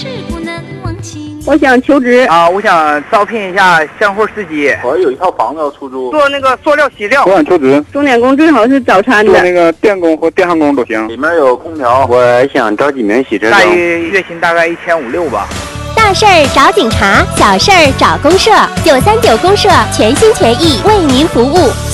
我想求职啊，我想招聘一下相户司机。 我有一套房子要出租， 做那个塑料洗料。 我想求职， 钟点工最好是早餐的， 做那个电工或电焊工都行。里面有空调。我想招几名洗车大约月薪大概1500-1600吧。 大事儿找警察，小事儿找公社，939公社全心全意为您服务。